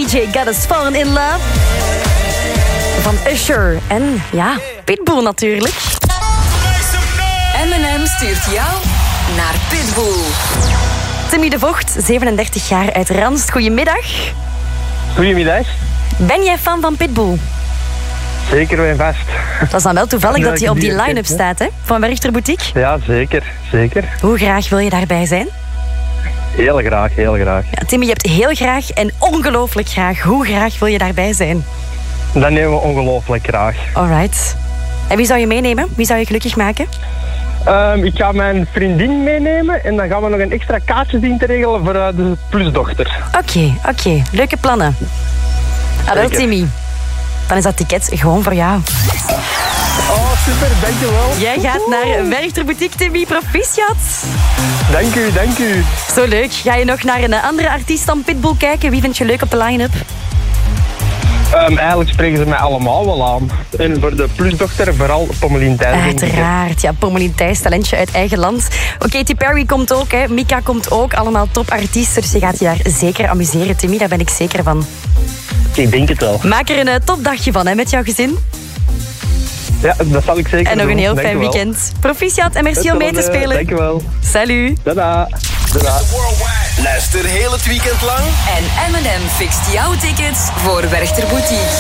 DJ Got Us Fallen in Love. Van Usher. En ja, Pitbull natuurlijk. M&M stuurt jou naar Pitbull. Timmy de Vocht, 37 jaar uit Ranst. Goedemiddag. Goedemiddag. Ben jij fan van Pitbull? Zeker en vast. Dat is dan wel toevallig dat hij op die line-up staat, hè? Van Werchter Boutique. Ja, zeker. Zeker. Hoe graag wil je daarbij zijn? Heel graag, heel graag. Ja, Timmy, je hebt heel graag en ongelooflijk graag. Hoe graag wil je daarbij zijn? Dat nemen we ongelooflijk graag. Alright. En wie zou je meenemen? Wie zou je gelukkig maken? Ik ga mijn vriendin meenemen en dan gaan we nog een extra kaartje zien te regelen voor de plusdochter. Oké. Leuke plannen. Wel, Timmy. Dan is dat ticket gewoon voor jou. Oh, super, dankjewel. Jij gaat naar Werchter Boutique, Timmy. Proficiat. Dank u. Zo leuk. Ga je nog naar een andere artiest dan Pitbull kijken? Wie vind je leuk op de line-up? Eigenlijk spreken ze mij allemaal wel aan. En voor de plusdochter vooral Pommelien Thijs. Uiteraard, ja, Pommelien Thijs, talentje uit eigen land. Katy Perry komt ook, hè. Mika komt ook. Allemaal topartiesten, dus je gaat je daar zeker amuseren, Timmy. Daar ben ik zeker van. Ik denk het wel. Maak er een topdagje van, hè, met jouw gezin. Ja, dat zal ik zeker doen. En nog een heel fijn weekend. Proficiat en merci om mee te spelen. Dankjewel. Salut. Tada. Luister heel het weekend lang. En M&M fixt jouw tickets voor Werchter Boutique.